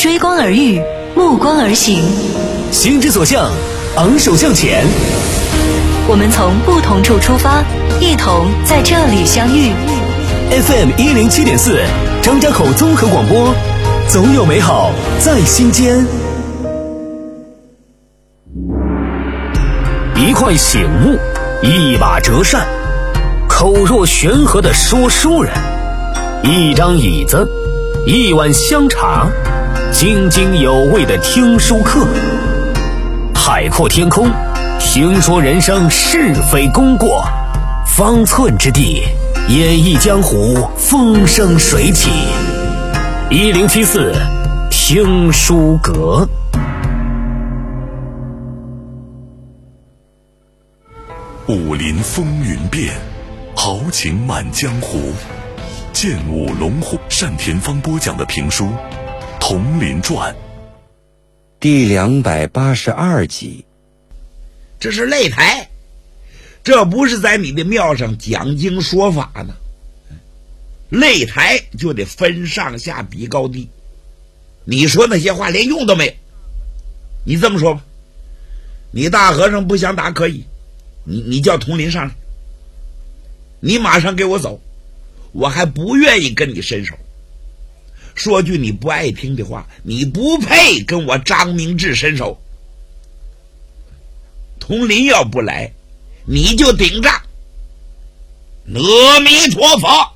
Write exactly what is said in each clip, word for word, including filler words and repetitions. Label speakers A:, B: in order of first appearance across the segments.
A: 追光而遇，目光而行，
B: 心之所向，昂首向前。
A: 我们从不同处出发，一同在这里相遇。
B: F M 一零七点四，张家口综合广播，总有美好在心间。一块醒悟，一把折扇，口若悬河的说书人，一张椅子，一碗香茶，津津有味的听书课。海阔天空，听说人生是非功过，方寸之地，演绎江湖，风生水起。一零七四听书阁。
C: 武林风云变，豪情满江湖。剑舞龙虎，单田芳播讲的评书《铜林传》
D: 第两百八十二集。
E: 这是擂台，这不是在你的庙上讲经说法呢。擂台就得分上下比高低，你说那些话连用都没有。你这么说吧，你大和尚不想打可以，你你叫铜林上来，你马上给我走，我还不愿意跟你伸手。说句你不爱听的话，你不配跟我张明志伸手。铜林要不来，你就顶仗。阿弥陀佛。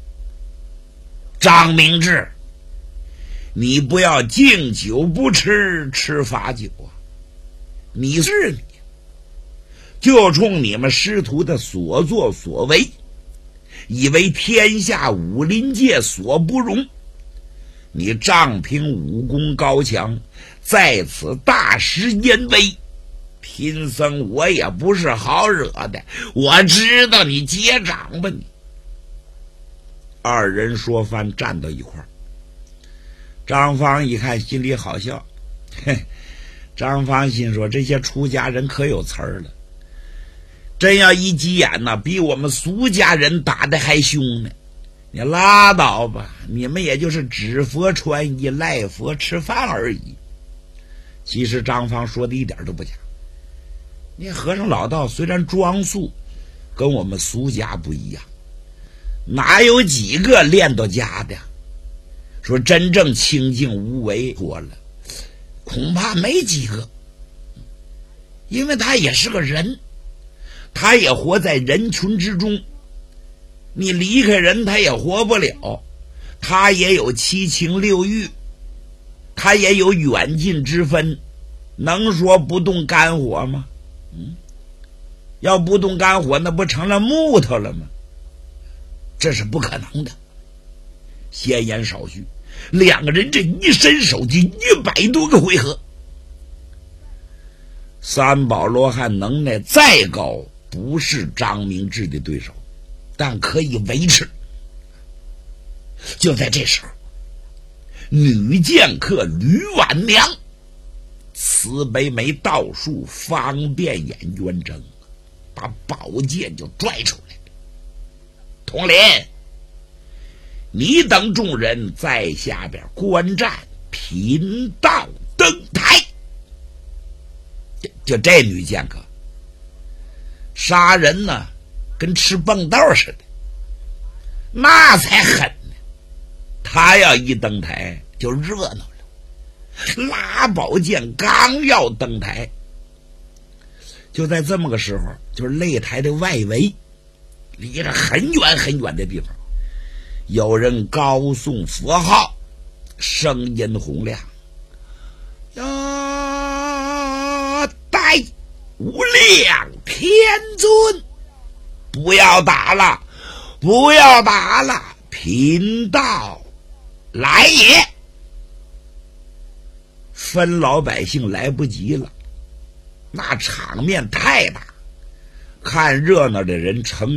E: 张明志，你不要敬酒不吃吃罚酒啊！你是你，就冲你们师徒的所作所为，以为天下武林界所不容。你仗凭武功高强，在此大施淫威，贫僧我也不是好惹的，我知道你结账吧你。二人说翻站到一块儿，张芳一看心里好笑，嘿，张芳心说这些出家人可有词儿了，真要一急眼呢，比我们俗家人打得还凶呢。你拉倒吧，你们也就是指佛传衣，赖佛吃饭而已。其实张芳说的一点都不假，你和尚老道虽然装素，跟我们俗家不一样，哪有几个练到家的？说真正清净无为活了，恐怕没几个。因为他也是个人，他也活在人群之中，你离开人他也活不了，他也有七情六欲，他也有远近之分，能说不动肝火吗？嗯，要不动肝火，那不成了木头了吗？这是不可能的。闲言少叙，两个人这一伸手就一百多个回合。三宝罗汉能耐再高，不是张明志的对手，但可以维持。就在这时候，女剑客吕婉娘慈悲眉倒竖，方便眼圆睁，把宝剑就拽出来。铜林，你等众人在下边观战，贫道登台。就就这女剑客杀人呢，跟吃蹦豆似的，那才狠呢。他要一登台就热闹了，拉宝剑刚要登台，就在这么个时候，就是擂台的外围，离着很远很远的地方，有人高诵佛号，声音洪亮，呀，待无量天尊，不要打了，不要打了，贫道来也。分老百姓来不及了，那场面太大，看热闹的人成